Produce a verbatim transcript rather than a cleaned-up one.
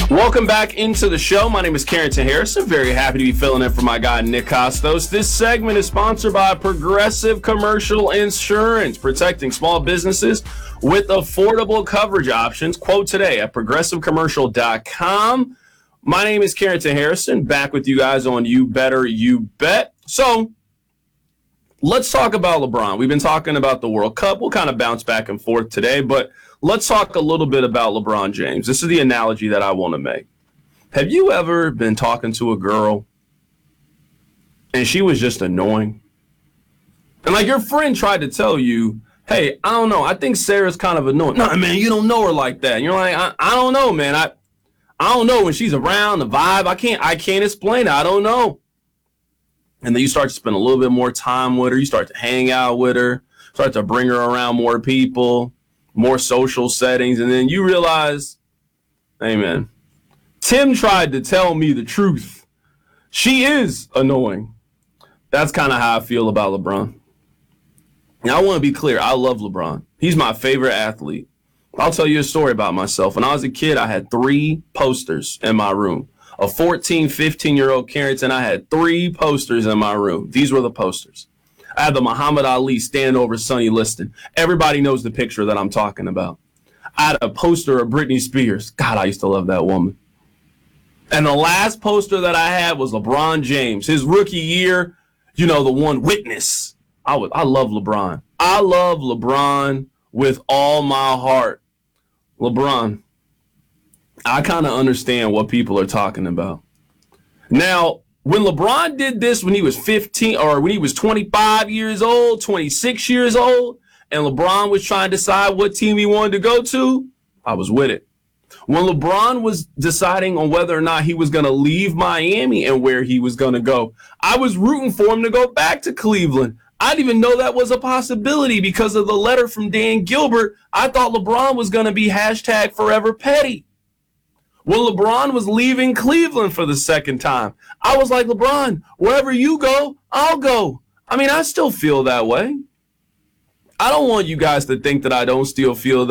Welcome back into the show. My name is Carrington Harrison. Very happy to be filling in for my guy, Nick Costos. This segment is sponsored by Progressive Commercial Insurance, protecting small businesses with affordable coverage options. Quote today at progressive commercial dot com. My name is Carrington Harrison, back with you guys on You Better You Bet. So let's talk about LeBron. We've been talking about the World Cup. We'll kind of bounce back and forth today, but let's talk a little bit about LeBron James. This is the analogy that I want to make. Have you ever been talking to a girl and she was just annoying? And like your friend tried to tell you, hey, I don't know, I think Sarah's kind of annoying. No, man, you don't know her like that. And you're like, I, I don't know, man. I I don't know when she's around, the vibe. I can't I can't explain it. I don't know. And then you start to spend a little bit more time with her. You start to hang out with her, start to bring her around more people, more social settings, and then you realize, hey, man, Tim tried to tell me the truth. She is annoying. That's kind of how I feel about LeBron. And I want to be clear. I love LeBron. He's my favorite athlete. I'll tell you a story about myself. When I was a kid, I had three posters in my room. A fourteen, fifteen-year-old Carrington, I had three posters in my room. These were the posters. I had the Muhammad Ali stand over Sonny Liston. Everybody knows the picture that I'm talking about. I had a poster of Britney Spears. God, I used to love that woman. And the last poster that I had was LeBron James. His rookie year, you know, the one Witness. I would, I love LeBron. I love LeBron with all my heart. LeBron, I kind of understand what people are talking about. Now, when LeBron did this when he was fifteen or when he was twenty-five years old, twenty-six years old, and LeBron was trying to decide what team he wanted to go to, I was with it. When LeBron was deciding on whether or not he was going to leave Miami and where he was going to go, I was rooting for him to go back to Cleveland. I didn't even know that was a possibility because of the letter from Dan Gilbert. I thought LeBron was going to be hashtag forever petty. When LeBron was leaving Cleveland for the second time, I was like, LeBron, wherever you go, I'll go. I mean, I still feel that way. I don't want you guys to think that I don't still feel that.